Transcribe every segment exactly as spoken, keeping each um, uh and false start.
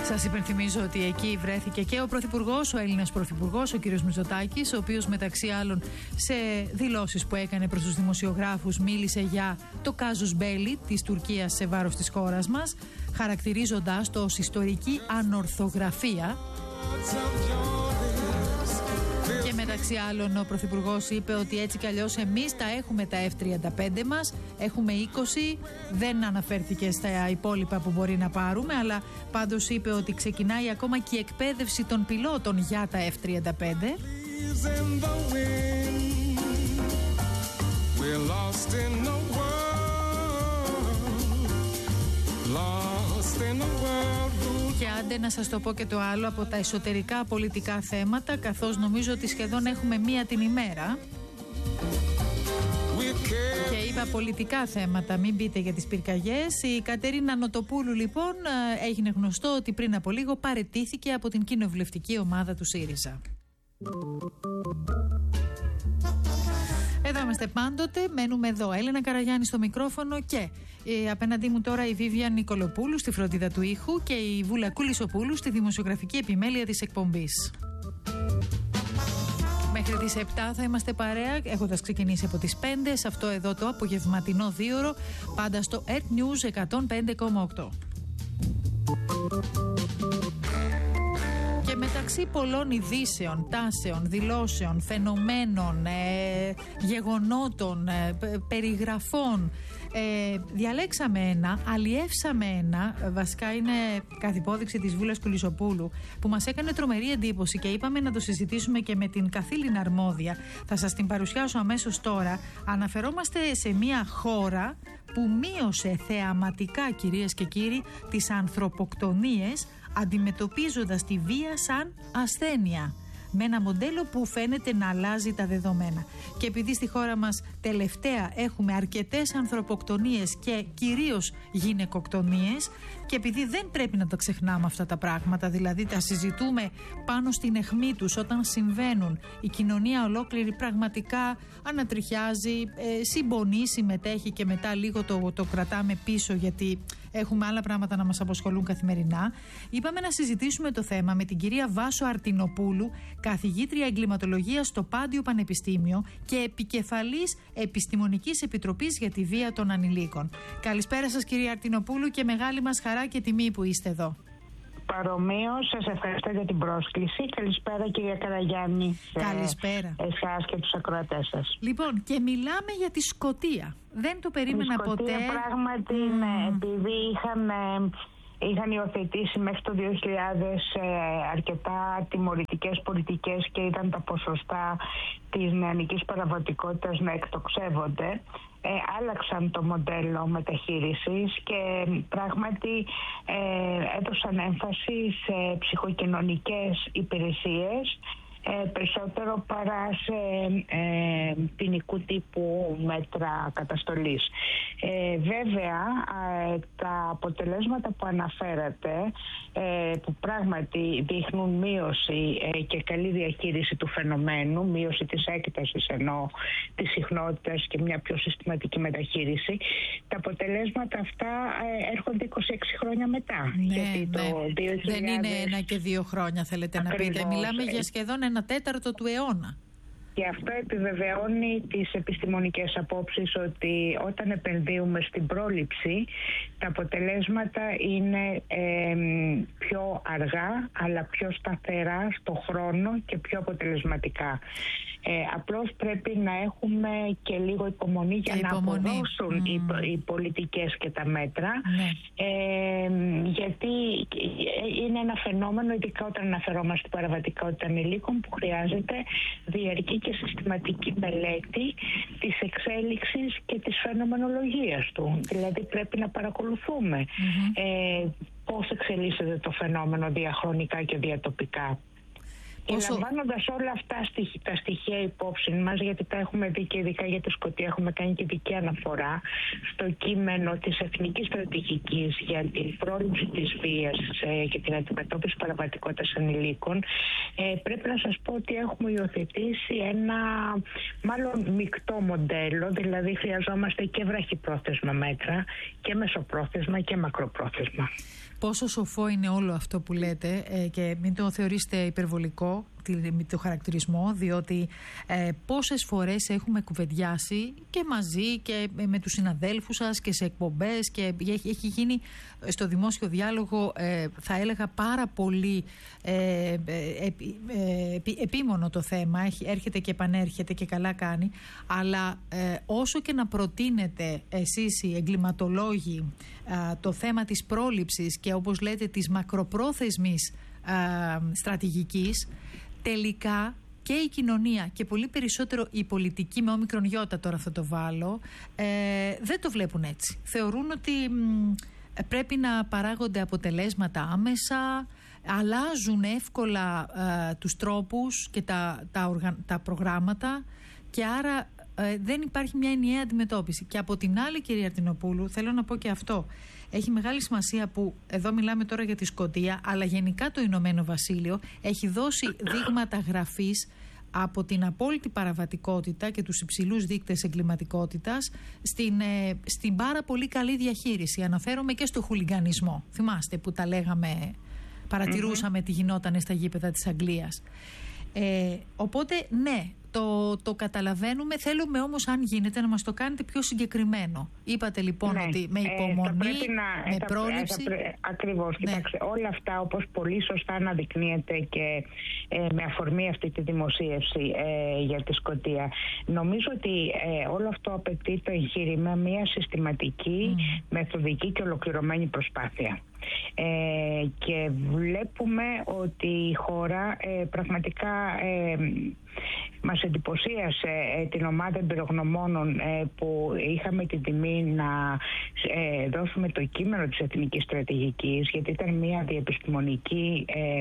Σας υπενθυμίζω ότι εκεί βρέθηκε και ο Πρωθυπουργός, ο Έλληνας Πρωθυπουργός, ο κύριος Μητσοτάκης, ο οποίος μεταξύ άλλων σε δηλώσεις που έκανε προς τους δημοσιογράφους μίλησε για το κάζους μπέλι της Τουρκίας σε βάρος της χώρας μας, χαρακτηρίζοντάς το ως ιστορική ανορθογραφία. Και μεταξύ άλλων ο Πρωθυπουργός είπε ότι έτσι κι αλλιώς εμείς τα έχουμε τα εφ τριάντα πέντε μας, έχουμε είκοσι, δεν αναφέρθηκε στα υπόλοιπα που μπορεί να πάρουμε, αλλά πάντως είπε ότι ξεκινάει ακόμα και η εκπαίδευση των πιλότων για τα εφ τριάντα πέντε. Και άντε να σας το πω και το άλλο από τα εσωτερικά πολιτικά θέματα, καθώς νομίζω ότι σχεδόν έχουμε μία την ημέρα. Και είπα πολιτικά θέματα, μην πείτε για τις πυρκαγιές. Η Κατερίνα Νοτοπούλου λοιπόν έγινε γνωστό ότι πριν από λίγο παραιτήθηκε από την κοινοβουλευτική ομάδα του ΣΥΡΙΖΑ. Εδώ είμαστε πάντοτε, μένουμε εδώ. Έλενα Καραγιάννη στο μικρόφωνο και ε, απέναντί μου τώρα η Βίβια Νικολοπούλου στη φροντίδα του ήχου και η Βούλα Κουλισοπούλου στη δημοσιογραφική επιμέλεια της εκπομπής. Μέχρι τις επτά θα είμαστε παρέα, έχοντας ξεκινήσει από τις πέντε σε αυτό εδώ το απογευματινό δίωρο, πάντα στο Earth News εκατόν πέντε κόμμα οκτώ. Και μεταξύ πολλών ειδήσεων, τάσεων, δηλώσεων, φαινομένων, ε, γεγονότων, ε, περιγραφών, ε, διαλέξαμε ένα, αλλιεύσαμε ένα, ε, βασικά είναι καθυπόδειξη της Βούλας Κουλισοπούλου, που μας έκανε τρομερή εντύπωση και είπαμε να το συζητήσουμε και με την καθήλυνα αρμόδια. Θα σας την παρουσιάσω αμέσως τώρα. Αναφερόμαστε σε μια χώρα που μείωσε θεαματικά, κυρίες και κύριοι, τις ανθρωποκτονίες, αντιμετωπίζοντας τη βία σαν ασθένεια, με ένα μοντέλο που φαίνεται να αλλάζει τα δεδομένα. Και επειδή στη χώρα μας τελευταία έχουμε αρκετές ανθρωποκτονίες και κυρίως γυναικοκτονίες, και επειδή δεν πρέπει να τα ξεχνάμε αυτά τα πράγματα, δηλαδή τα συζητούμε πάνω στην αιχμή τους όταν συμβαίνουν, η κοινωνία ολόκληρη πραγματικά ανατριχιάζει, ε, συμπονεί, συμμετέχει και μετά λίγο το, το κρατάμε πίσω γιατί έχουμε άλλα πράγματα να μας απασχολούν καθημερινά. Είπαμε να συζητήσουμε το θέμα με την κυρία Βάσο Αρτινοπούλου, καθηγήτρια εγκληματολογίας στο Πάντιο Πανεπιστήμιο και επικεφαλής Επιστημονικής Επιτροπής για τη Βία των Ανηλίκων. Καλησπέρα σας κυρία Αρτινοπούλου και μεγάλη μας χαρά και τιμή που είστε εδώ. Παρομοίως, σας ευχαριστώ για την πρόσκληση. Καλησπέρα κυρία Καραγιάννη. Καλησπέρα. Εσάς και τους ακροατές σας. Λοιπόν, και μιλάμε για τη Σκωτία. Δεν το περίμενα η Σκωτία, ποτέ. Πράγματι, mm. ναι, επειδή είχαν, είχαν υιοθετήσει μέχρι το δύο χιλιάδες ε, αρκετά τιμωρητικές πολιτικές και ήταν τα ποσοστά της νεανικής παραβατικότητας να εκτοξεύονται, ε, άλλαξαν το μοντέλο μεταχείρισης και πράγματι ε, έδωσαν έμφαση σε ψυχοκοινωνικές υπηρεσίες, Ε, περισσότερο παρά σε ε, ποινικού τύπου μέτρα καταστολής. Ε, βέβαια, ε, τα αποτελέσματα που αναφέρατε, ε, που πράγματι δείχνουν μείωση ε, και καλή διαχείριση του φαινομένου, μείωση της έκτασης ενώ της συχνότητας και μια πιο συστηματική μεταχείριση, τα αποτελέσματα αυτά ε, έρχονται είκοσι έξι χρόνια μετά. Ναι, γιατί ναι. Το δύο χιλιάδες... Δεν είναι ένα και δύο χρόνια θέλετε Ακριβώς. να πείτε. Μιλάμε για σχεδόν ένα τέταρτο του αιώνα. Και αυτό επιβεβαιώνει τις επιστημονικές απόψεις ότι όταν επενδύουμε στην πρόληψη τα αποτελέσματα είναι ε, πιο αργά αλλά πιο σταθερά στο χρόνο και πιο αποτελεσματικά. Ε, απλώς πρέπει να έχουμε και λίγο υπομονή για και να υπομονή. αποδώσουν mm. οι, οι πολιτικές και τα μέτρα ναι. ε, γιατί είναι ένα φαινόμενο, ειδικά όταν αναφερόμαστε στην παραβατικότητα ανηλίκων, που χρειάζεται διαρκή και συστηματική μελέτη της εξέλιξης και της φαινομενολογίας του. Δηλαδή πρέπει να παρακολουθούμε mm-hmm. ε, πώς εξελίσσεται το φαινόμενο διαχρονικά και διατοπικά. Και λαμβάνοντας όλα αυτά τα στοιχεία υπόψη μας, γιατί τα έχουμε δει και ειδικά για τη Σκωτία, έχουμε κάνει και δική αναφορά στο κείμενο της Εθνικής Στρατηγικής για την πρόληψη της βίας και την αντιμετώπιση παραβατικότητας ανηλίκων, ε, πρέπει να σας πω ότι έχουμε υιοθετήσει ένα μάλλον μεικτό μοντέλο, δηλαδή χρειαζόμαστε και βραχυπρόθεσμα μέτρα και μεσοπρόθεσμα και μακροπρόθεσμα. πόσο σοφό είναι όλο αυτό που λέτε ε, και μην το θεωρήσετε υπερβολικό το χαρακτηρισμό, διότι ε, πόσες φορές έχουμε κουβεντιάσει και μαζί και με τους συναδέλφους σας και σε εκπομπές και έχει, έχει γίνει στο δημόσιο διάλογο ε, θα έλεγα πάρα πολύ ε, ε, ε, ε, επίμονο το θέμα, έχει, έρχεται και επανέρχεται και καλά κάνει, αλλά ε, όσο και να προτείνετε εσείς οι εγκληματολόγοι ε, το θέμα της πρόληψης και όπως λέτε της μακροπρόθεσμης ε, στρατηγικής, τελικά και η κοινωνία και πολύ περισσότερο η πολιτική με όμικρον γιώτα, τώρα θα το βάλω, ε, δεν το βλέπουν έτσι. Θεωρούν ότι μ, πρέπει να παράγονται αποτελέσματα άμεσα, αλλάζουν εύκολα ε, τους τρόπους και τα, τα, οργα, τα προγράμματα και άρα ε, δεν υπάρχει μια ενιαία αντιμετώπιση. Και από την άλλη, κυρία Αρτινοπούλου, θέλω να πω και αυτό. Έχει μεγάλη σημασία που εδώ μιλάμε τώρα για τη Σκωτία, αλλά γενικά το Ηνωμένο Βασίλειο έχει δώσει δείγματα γραφής από την απόλυτη παραβατικότητα και τους υψηλούς δείκτες εγκληματικότητας στην, ε, στην πάρα πολύ καλή διαχείριση. Αναφέρομαι και στο χουλιγκανισμό. Θυμάστε που τα λέγαμε, παρατηρούσαμε mm-hmm. τι γινόταν στα γήπεδα της Αγγλίας. Ε, οπότε ναι, το, το καταλαβαίνουμε. Θέλουμε όμως, αν γίνεται, να μας το κάνετε πιο συγκεκριμένο. Είπατε λοιπόν ναι. ότι με υπομονή, ε, να, με ε, πρόληψη. Ε, ακριβώς. Ναι. Κοιτάξτε, όλα αυτά, όπως πολύ σωστά αναδεικνύεται και ε, με αφορμή αυτή τη δημοσίευση ε, για τη Σκωτία, νομίζω ότι ε, όλο αυτό απαιτεί το εγχείρημα μια συστηματική, mm. μεθοδική και ολοκληρωμένη προσπάθεια. Ε, και βλέπουμε ότι η χώρα ε, πραγματικά ε, μας εντυπωσίασε ε, την ομάδα εμπειρογνωμόνων ε, που είχαμε την τιμή να ε, δώσουμε το κείμενο της Εθνικής Στρατηγικής, γιατί ήταν μια διεπιστημονική ε,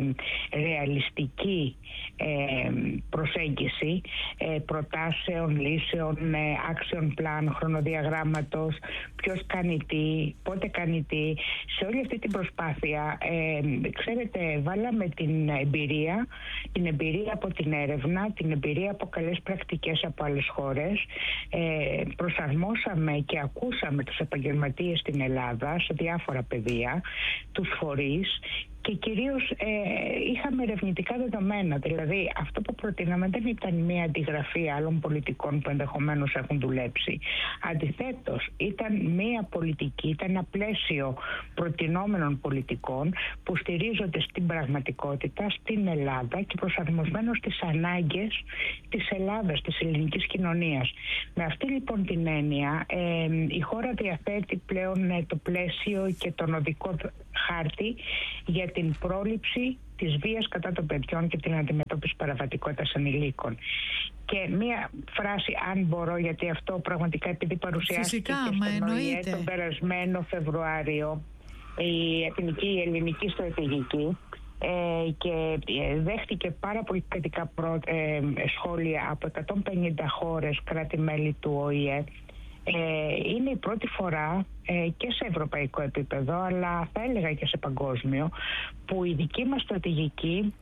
ρεαλιστική ε, προσέγγιση ε, προτάσεων, λύσεων, ε, action plan, χρονοδιαγράμματος, ποιος κάνει τι, πότε κάνει τι. Σε όλη αυτή την προσπάθεια, ε, ξέρετε, βάλαμε την εμπειρία, την εμπειρία από την έρευνα, την εμπειρία από καλές πρακτικές από άλλες χώρες, ε, προσαρμόσαμε και ακούσαμε τους επαγγελματίες στην Ελλάδα σε διάφορα πεδία, τους φορείς, και κυρίως ε, είχαμε ερευνητικά δεδομένα. Δηλαδή αυτό που προτείναμε δεν ήταν μια αντιγραφή άλλων πολιτικών που ενδεχομένως έχουν δουλέψει. Αντιθέτως, ήταν μια πολιτική, ήταν ένα πλαίσιο προτινόμενων πολιτικών που στηρίζονται στην πραγματικότητα, στην Ελλάδα και προσαρμοσμένο στις ανάγκες της Ελλάδας, της ελληνικής κοινωνίας. Με αυτή λοιπόν την έννοια, ε, η χώρα διαθέτει πλέον ε, το πλαίσιο και τον οδικό χάρτη για την πρόληψη της βίας κατά των παιδιών και την αντιμετώπιση παραβατικότητας ανηλίκων. Και μία φράση, αν μπορώ, γιατί αυτό πραγματικά επειδή παρουσιάστηκε και στον ΟΗΕ τον περασμένο Φεβρουάριο, η εθνική η ελληνική στρατηγική, ε, και δέχτηκε πάρα πολύ θετικά ε, σχόλια από εκατόν πενήντα χώρες κράτη-μέλη του ΟΗΕ. Ε, είναι η πρώτη φορά ε, και σε ευρωπαϊκό επίπεδο, αλλά θα έλεγα και σε παγκόσμιο, που η δική μας στρατηγική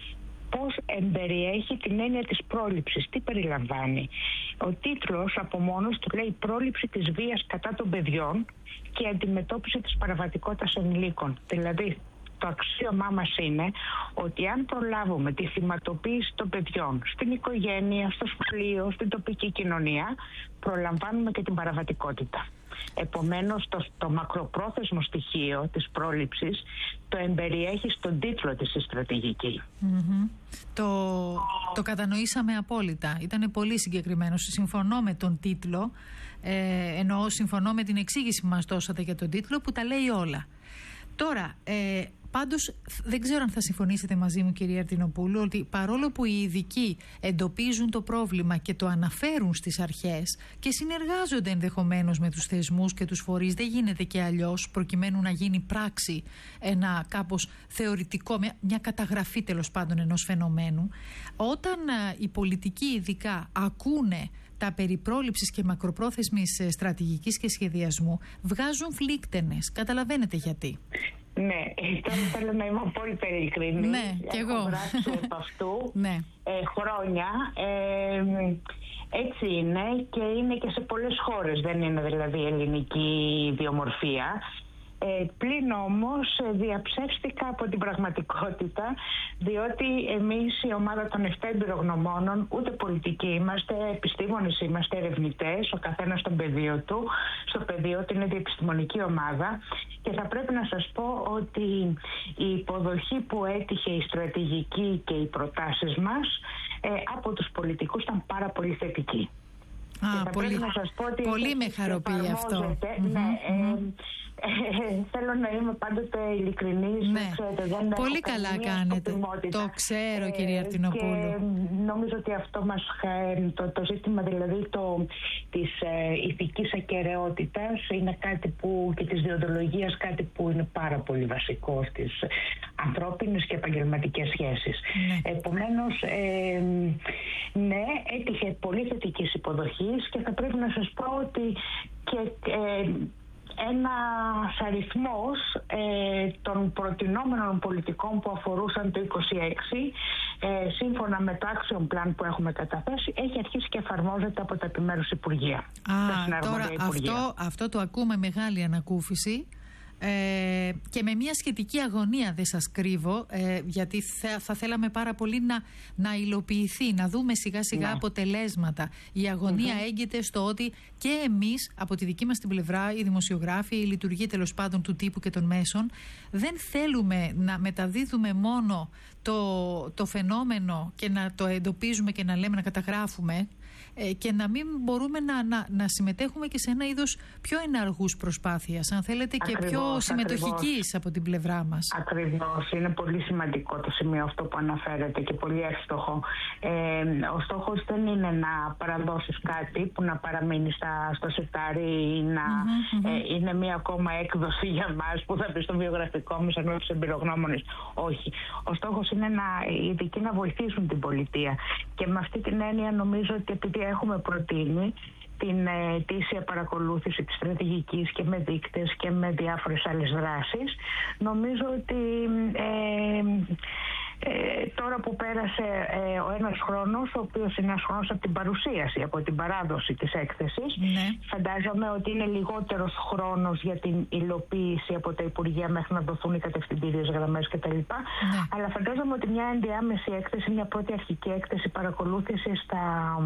πώς εμπεριέχει την έννοια της πρόληψης. Τι περιλαμβάνει? Ο τίτλος από μόνος του λέει «Πρόληψη της βίας κατά των παιδιών και αντιμετώπιση της παραβατικότητας ενηλίκων». Δηλαδή, το αξίωμά μας είναι ότι αν προλάβουμε τη θυματοποίηση των παιδιών στην οικογένεια, στο σχολείο, στην τοπική κοινωνία, προλαμβάνουμε και την παραβατικότητα. Επομένως, το, το μακροπρόθεσμο στοιχείο της πρόληψης το εμπεριέχει στον τίτλο της η στρατηγική. Mm-hmm. Το, το κατανοήσαμε απόλυτα. Ήταν πολύ συγκεκριμένο. Συμφωνώ με τον τίτλο, ε, εννοώ συμφωνώ με την εξήγηση που μας δώσατε για τον τίτλο που τα λέει όλα. Τώρα, ε, πάντως δεν ξέρω αν θα συμφωνήσετε μαζί μου, κυρία Αρτινοπούλου, ότι παρόλο που οι ειδικοί εντοπίζουν το πρόβλημα και το αναφέρουν στις αρχές και συνεργάζονται ενδεχομένως με τους θεσμούς και τους φορείς, δεν γίνεται και αλλιώς, προκειμένου να γίνει πράξη ένα κάπως θεωρητικό, μια, μια καταγραφή τέλος πάντων ενός φαινομένου, όταν α, οι πολιτικοί ειδικά ακούνε τα περί πρόληψης και μακροπρόθεσμης στρατηγικής και σχεδιασμού, βγάζουν φλίκτενες. Καταλαβαίνετε γιατί? Ναι, τώρα θέλω να είμαι πολύ ειλικρινής. Ναι, κι εγώ. Έχω γράψει από αυτού ναι. ε, χρόνια. Ε, έτσι είναι και είναι και σε πολλές χώρες. Δεν είναι δηλαδή ελληνική βιομορφία. Ε, πλην όμως ε, διαψεύστηκα από την πραγματικότητα, διότι εμείς η ομάδα των επτά εμπειρογνωμόνων ούτε πολιτικοί είμαστε, επιστήμονες είμαστε, ερευνητές, ο καθένας στον πεδίο του, στο πεδίο του είναι διεπιστημονική ομάδα, και θα πρέπει να σας πω ότι η υποδοχή που έτυχε η στρατηγική και οι προτάσεις μας ε, από τους πολιτικούς ήταν πάρα πολύ θετική. Α, πολύ, να σας πω ότι πολύ με χαροποιεί αυτό. Ναι, mm-hmm. ε, ε, θέλω να είμαι πάντοτε ειλικρινής. Ναι. Ξέρετε, δεν πολύ καλά κάνετε. Το ξέρω, ε, κυρία Αρτινοπούλου. Και νομίζω ότι αυτό μας, το, το ζήτημα δηλαδή το, της ε, ηθικής ακεραιότητας είναι κάτι που, και της διοντολογίας, κάτι που είναι πάρα πολύ βασικό στις ανθρώπινες και επαγγελματικές σχέσεις. Ναι. Επομένως, ε, ναι, έτυχε πολύ θετικής υποδοχής και θα πρέπει να σας πω ότι και ε, ένας αριθμός ε, των προτινόμενων πολιτικών που αφορούσαν το είκοσι έξι, ε, σύμφωνα με το action plan που έχουμε καταθέσει, έχει αρχίσει και εφαρμόζεται από τα επιμέρους υπουργεία. Α, τώρα υπουργεία. Αυτό, αυτό το ακούμε μεγάλη ανακούφιση. Ε, και με μια σχετική αγωνία, δεν σας κρύβω, ε, γιατί θα, θα θέλαμε πάρα πολύ να, να υλοποιηθεί, να δούμε σιγά σιγά ναι. αποτελέσματα. Η αγωνία mm-hmm. έγκυται στο ότι και εμείς από τη δική μας την πλευρά, οι δημοσιογράφοι, η λειτουργία τέλος πάντων του τύπου και των μέσων, δεν θέλουμε να μεταδίδουμε μόνο το, το φαινόμενο και να το εντοπίζουμε και να λέμε, να καταγράφουμε, και να μην μπορούμε να, να, να συμμετέχουμε και σε ένα είδος πιο ενεργούς προσπάθειας, αν θέλετε, και ακριβώς, πιο συμμετοχικής ακριβώς. από την πλευρά μας. Ακριβώς. Είναι πολύ σημαντικό το σημείο αυτό που αναφέρετε και πολύ εύστοχο. Ε, ο στόχος δεν είναι να παραδώσεις κάτι που να παραμείνει στα, στο σετάρι ή να mm-hmm, mm-hmm. Ε, είναι μία ακόμα έκδοση για μας που θα πει στο βιογραφικό μας ενώ τους εμπειρογνώμονες. Όχι. Ο στόχος είναι να, οι ειδικοί να βοηθήσουν την πολιτεία. Και με αυτή την έννοια νομίζω ότι επειδή έχουμε προτείνει την ετήσια παρακολούθηση της στρατηγικής και με δείκτες και με διάφορες άλλες δράσεις, νομίζω ότι ε, ε, τώρα που πέρασε ε, ο ένας χρόνος, ο οποίος είναι ένας χρόνος από την παρουσίαση, από την παράδοση της έκθεσης, ναι. φαντάζομαι ότι είναι λιγότερος χρόνος για την υλοποίηση από τα Υπουργεία μέχρι να δοθούν οι κατευθυντήριες γραμμές κτλ. Ναι. Αλλά φαντάζομαι ότι μια ενδιάμεση έκθεση, μια πρώτη αρχική έκθεση παρακολούθησης θα...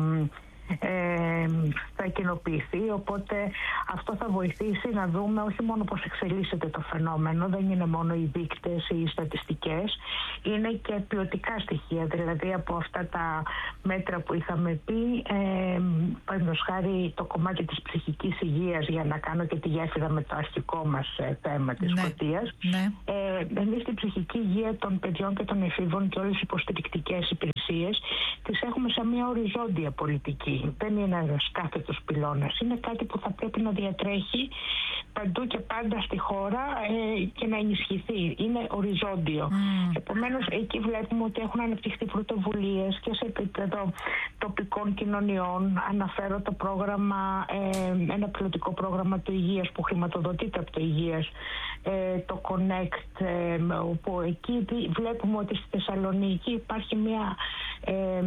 Ε, θα κοινοποιηθεί, οπότε αυτό θα βοηθήσει να δούμε όχι μόνο πώς εξελίσσεται το φαινόμενο, δεν είναι μόνο οι δείκτες ή οι στατιστικές, είναι και ποιοτικά στοιχεία, δηλαδή από αυτά τα μέτρα που είχαμε πει, ε, παραδείγματος χάρη το κομμάτι της ψυχικής υγείας, για να κάνω και τη γέφυρα με το αρχικό μας ε, θέμα της ναι. Σκωτίας. Ναι. Ε, εμείς την ψυχική υγεία των παιδιών και των εφήβων και όλες τις υποστηρικτικές υπηρεσίες τις έχουμε σαν μια οριζόντια πολιτική. Δεν είναι ένας κάθετος πυλώνας. Είναι κάτι που θα πρέπει να διατρέχει παντού και πάντα στη χώρα ε, και να ενισχυθεί. Είναι οριζόντιο. Mm. Επομένως, εκεί βλέπουμε ότι έχουν αναπτυχθεί πρωτοβουλίες και σε επίπεδο τοπικών κοινωνιών. Αναφέρω το πρόγραμμα, ε, ένα πιλωτικό πρόγραμμα του Υγείας που χρηματοδοτείται από το Υγείας, ε, το Connect, ε, όπου εκεί βλέπουμε ότι στη Θεσσαλονίκη υπάρχει μια, ε,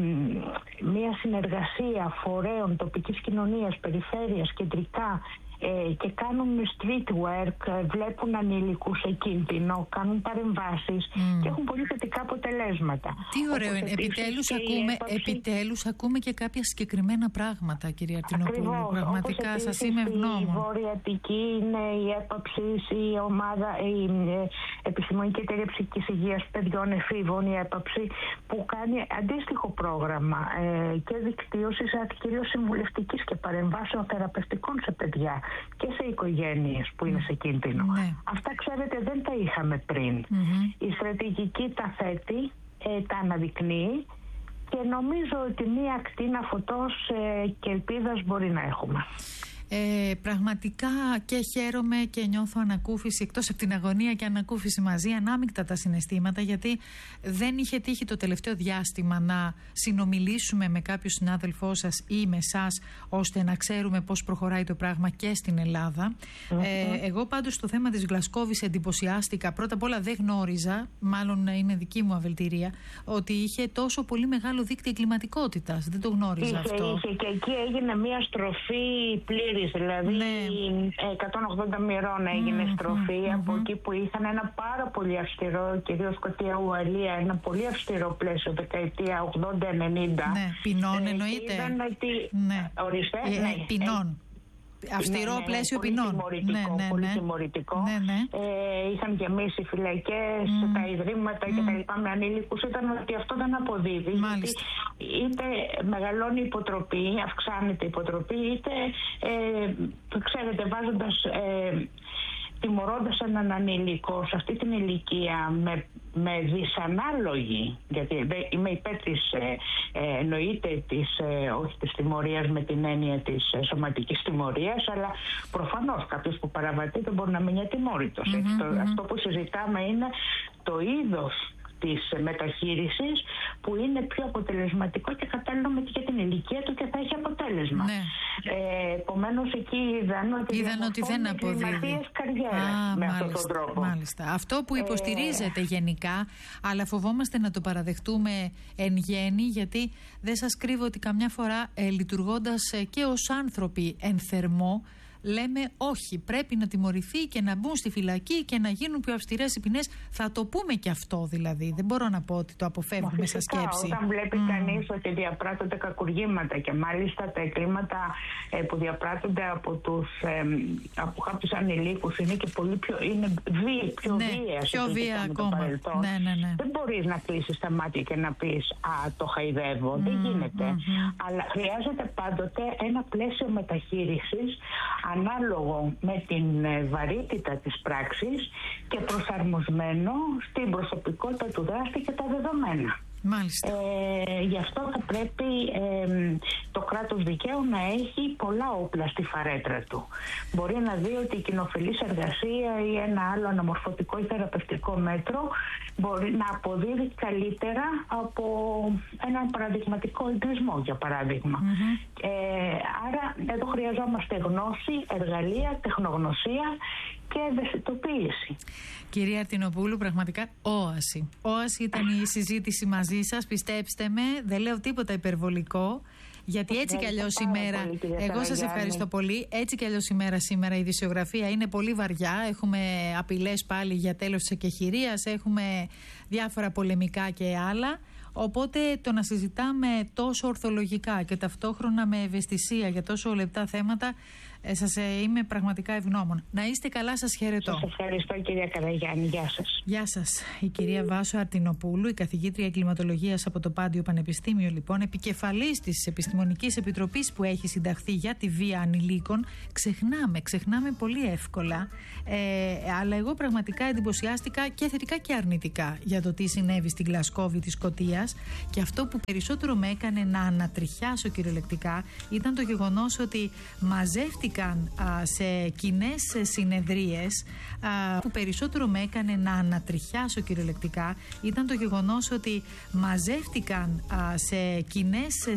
μια συνεργασία φορέων τοπικής κοινωνίας, περιφέρειας, κεντρικά, ε, και κάνουν street work, βλέπουν ανήλικους σε κίνδυνο, κάνουν παρεμβάσεις mm. και έχουν πολύ θετικά αποτελέσματα. Τι ωραίο είναι. Επιτέλους ακούμε, έπαψη... επιτέλους ακούμε και κάποια συγκεκριμένα πράγματα, κυρία Αρτινοπούλου. Πραγματικά σας είμαι ευγνώμων. Η Βόρεια Αττική είναι η έπαψη, η ομάδα, η Επιστημονική Εταιρεία Ψυχικής Υγείας Παιδιών Εφήβων, η έπαψη, που κάνει αντίστοιχο πρόγραμμα ε, και δικτύωσης, κυρίως συμβουλευτικής και παρεμβάσεων θεραπευτικών σε παιδιά και σε οικογένειες που είναι σε κίνδυνο. Ναι. Αυτά, ξέρετε, δεν τα είχαμε πριν. Mm-hmm. Η στρατηγική τα θέτει, ε, τα αναδεικνύει και νομίζω ότι μία ακτίνα φωτός ε, και ελπίδας μπορεί να έχουμε. Ε, πραγματικά και χαίρομαι και νιώθω ανακούφιση, εκτός από την αγωνία και ανακούφιση μαζί, ανάμεικτα τα συναισθήματα, γιατί δεν είχε τύχει το τελευταίο διάστημα να συνομιλήσουμε με κάποιο συνάδελφό σας ή με εσάς, ώστε να ξέρουμε πώς προχωράει το πράγμα και στην Ελλάδα. Mm-hmm. Ε, εγώ πάντως στο θέμα της Γλασκόβης εντυπωσιάστηκα. Πρώτα απ' όλα δεν γνώριζα, μάλλον είναι δική μου αβελτηρία, ότι είχε τόσο πολύ μεγάλο δίκτυο εγκληματικότητας. Δεν το γνώριζα είχε, αυτό. Είχε, και εκεί έγινε μια στροφή πλήρη γύρισε, δηλαδή ναι. εκατόν ογδόντα μοιρών έγινε mm, στροφή mm, από mm, εκεί που είχαν ένα πάρα πολύ αυστηρό, κυρίως Σκωτία Ουαλία, ένα πολύ αυστηρό πλαίσιο δεκαετία ογδόντα ενενήντα. Ναι, ποινών ε, εννοείται. Ότι... Ναι. Ορίστε, ε, ναι. Ποινών. Αυστηρό ναι, ναι, πλαίσιο πολύ ποινών. Τιμωρητικό, ναι, ναι, πολύ ναι. τιμωρητικό. Ναι, ναι. Ε, είχαν γεμίσει φυλακές, mm. τα ιδρύματα mm. και τα λοιπά με ανήλικους. Ήταν ότι αυτό δεν αποδίδει. Μάλιστα. Είτε μεγαλώνει η υποτροπή, αυξάνεται η υποτροπή, είτε ε, ξέρετε βάζοντας... Ε, τιμωρώντας έναν ανήλικο σε αυτή την ηλικία με, με δυσανάλογη, γιατί είμαι υπέρ της, ε, ε, εννοείται της, ε, όχι της τιμωρίας με την έννοια της ε, σωματικής τιμωρίας, αλλά προφανώς κάποιος που παραβατεί δεν μπορεί να μείνει ατιμόρυτος. Mm-hmm, το, mm-hmm. Αυτό που συζητάμε είναι το είδος της μεταχείρισης που είναι πιο αποτελεσματικό και κατάλληλο με και την ηλικία του και θα έχει αποτέλεσμα. Ναι. Ε, επομένως εκεί είδαν ότι, είδαν ότι δεν αποδίδει καριέρα με μάλιστα, αυτόν τον τρόπο. Μάλιστα. Αυτό που υποστηρίζεται ε... γενικά, αλλά φοβόμαστε να το παραδεχτούμε εν γέννη, γιατί δεν σας κρύβω ότι καμιά φορά ε, λειτουργώντας ε, και ως άνθρωποι εν θερμό, λέμε όχι, πρέπει να τιμωρηθεί και να μπουν στη φυλακή και να γίνουν πιο αυστηρές οι ποινές. Θα το πούμε και αυτό δηλαδή. Δεν μπορώ να πω ότι το αποφεύγουμε σαν σκέψη. Όταν βλέπει mm. κανείς ότι διαπράττονται κακουργήματα και μάλιστα τα εγκλήματα ε, που διαπράττονται από, τους, ε, από κάποιους ανηλίκους είναι και πολύ πιο, είναι βί, πιο ναι, βία. Πιο βία ακόμα. Ναι, ναι, ναι. Δεν μπορείς να κλείσεις τα μάτια και να πεις «Α, το χαϊδεύω». Mm, δεν γίνεται. Mm-hmm. Αλλά χρειάζεται πάντοτε ένα πλαίσιο μεταχείρισης ανάλογο με την βαρύτητα της πράξης και προσαρμοσμένο στην προσωπικότητα του δράστη και τα δεδομένα. Μάλιστα. Ε, γι' αυτό θα πρέπει ε, το κράτος δικαίου να έχει πολλά όπλα στη φαρέτρα του. Μπορεί να δει ότι η κοινοφελής εργασία ή ένα άλλο αναμορφωτικό ή θεραπευτικό μέτρο μπορεί να αποδίδει καλύτερα από έναν παραδειγματικό εγκλισμό, για παράδειγμα. Mm-hmm. Ε, άρα εδώ χρειαζόμαστε γνώση, εργαλεία, τεχνογνωσία και ευαισθητοποίηση. Κυρία Αρτινοπούλου, πραγματικά όαση. Όαση ήταν η συζήτηση μαζί σας, πιστέψτε με, δεν λέω τίποτα υπερβολικό, γιατί έτσι κι αλλιώς η μέρα, εγώ σας ευχαριστώ πολύ, έτσι κι αλλιώς η μέρα σήμερα η ειδησιογραφία είναι πολύ βαριά, έχουμε απειλές πάλι για τέλος της εκεχηρίας, έχουμε διάφορα πολεμικά και άλλα. Οπότε το να συζητάμε τόσο ορθολογικά και ταυτόχρονα με ευαισθησία για τόσο λεπτά θέματα, ε, σας ε, είμαι πραγματικά ευγνώμων. Να είστε καλά, σας χαιρετώ. Σας ευχαριστώ κυρία Καραγιάννη, γεια σας. Γεια σας. Η κυρία Βάσο Αρτινοπούλου, η καθηγήτρια εγκληματολογίας από το Πάντιο Πανεπιστήμιο, λοιπόν, επικεφαλής της Επιστημονικής Επιτροπής που έχει συνταχθεί για τη βία ανηλίκων. Ξεχνάμε, ξεχνάμε πολύ εύκολα, ε, αλλά εγώ πραγματικά εντυπωσιάστηκα και θετικά και αρνητικά για το τι συνέβη στην Γλασκόβη της Σκωτίας. Και αυτό που περισσότερο με έκανε να ανατριχιάσω κυριολεκτικά ήταν το γεγονός ότι μαζεύτηκαν α, σε κοινές συνεδρίες, α, που περισσότερο με έκανε να ανατριχιάσω κυριολεκτικά ήταν το γεγονός ότι μαζεύτηκαν α, σε κοινές